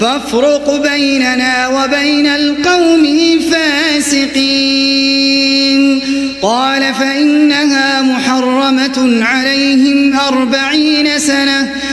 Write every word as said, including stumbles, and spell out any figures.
فافرق بيننا وبين القوم الفاسقين. قال فإنها محرمة عليهم أربعين سنة